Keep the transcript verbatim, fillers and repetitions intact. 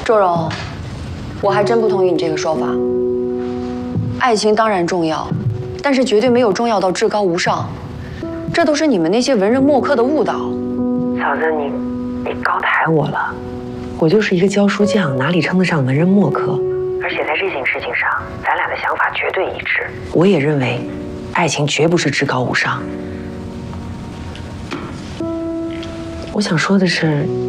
周荣，我还真不同意你这个说法。爱情当然重要，但是绝对没有重要到至高无上。这都是你们那些文人墨客的误导。 嫂子，你你高抬我了。我就是一个教书匠，哪里称得上文人墨客？而且在这件事情上，咱俩的想法绝对一致。我也认为，爱情绝不是至高无上。我想说的是。